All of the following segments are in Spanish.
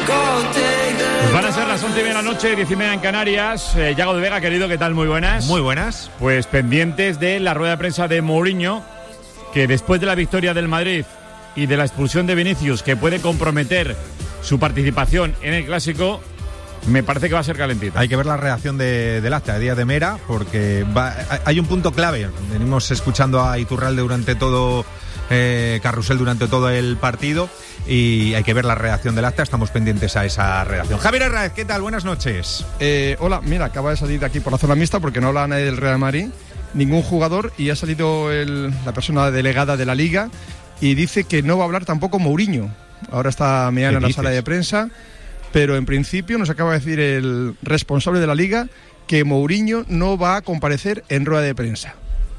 Pues van a ser las 11:30 de la noche, 10:30 en Canarias. Yago de Vega, querido, ¿qué tal? Muy buenas. Muy buenas. Pues pendientes de la rueda de prensa de Mourinho, que después de la victoria del Madrid y de la expulsión de Vinicius, que puede comprometer su participación en el Clásico, me parece que va a ser calentita. Hay que ver la reacción del acta de Díaz de Mera, porque hay un punto clave. Venimos escuchando a Iturralde durante todo Carrusel durante todo el partido y hay que ver la redacción del acta. Estamos pendientes a esa redacción. Javier Herráez, ¿qué tal? Buenas noches. Hola, mira, acaba de salir de aquí por la zona mixta porque no habla nadie del Real Madrid, ningún jugador, y ha salido la persona delegada de la Liga y dice que no va a hablar tampoco Mourinho. Ahora está mirando en la sala de prensa, pero en principio nos acaba de decir el responsable de la Liga que Mourinho no va a comparecer en rueda de prensa.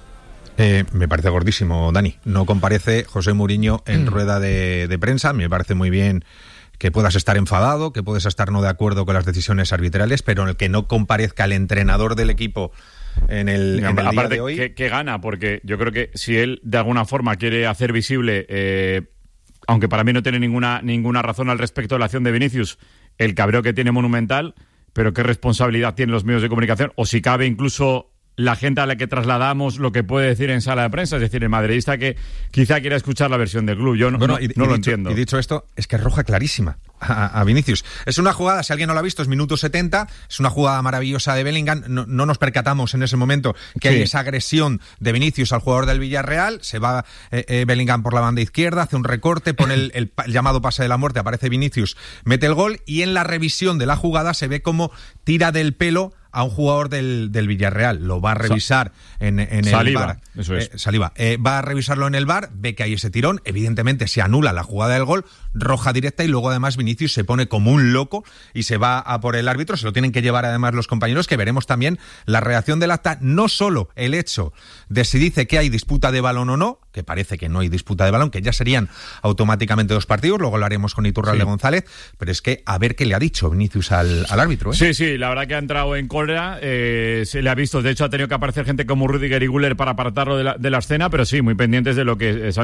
Me parece gordísimo, Dani. No comparece José Mourinho en rueda de prensa. Me parece muy bien que puedas estar enfadado, que puedes estar no de acuerdo con las decisiones arbitrales, pero en el que no comparezca el entrenador del equipo en el día de hoy. Que gana, porque yo creo que si él de alguna forma quiere hacer visible, aunque para mí no tiene ninguna razón al respecto de la acción de Vinicius, el cabreo que tiene monumental, pero qué responsabilidad tienen los medios de comunicación, o si cabe incluso la gente a la que trasladamos lo que puede decir en sala de prensa, es decir, el madridista que quizá quiera escuchar la versión del club. Yo no lo entiendo. Y dicho esto, es que es roja clarísima a Vinicius. Es una jugada, si alguien no la ha visto, es minuto 70, es una jugada maravillosa de Bellingham. No nos percatamos en ese momento que hay esa agresión de Vinicius al jugador del Villarreal. Se va Bellingham por la banda izquierda, hace un recorte, pone el llamado pase de la muerte, aparece Vinicius, mete el gol, y en la revisión de la jugada se ve como tira del pelo a un jugador del Villarreal. Lo va a revisar en el VAR. Eso es. Saliba. Va a revisarlo en el VAR, ve que hay ese tirón, evidentemente se anula la jugada del gol, roja directa, y luego además Vinicius se pone como un loco y se va a por el árbitro. Se lo tienen que llevar además los compañeros, que veremos también la reacción del acta, no solo el hecho de si dice que hay disputa de balón o no, que parece que no hay disputa de balón, que ya serían automáticamente 2 partidos, luego lo haremos con Iturralde González, pero es que a ver qué le ha dicho Vinicius al árbitro. Sí, la verdad que ha entrado en cólera, se le ha visto, de hecho ha tenido que aparecer gente como Rüdiger y Güler para apartarlo de la escena, pero sí, muy pendientes de lo que